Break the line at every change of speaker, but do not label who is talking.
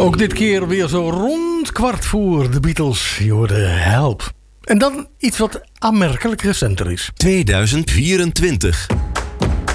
Ook dit keer weer zo rond 15:15 de Beatles. Je hoorde Help. En dan iets wat aanmerkelijk recenter is.
2024.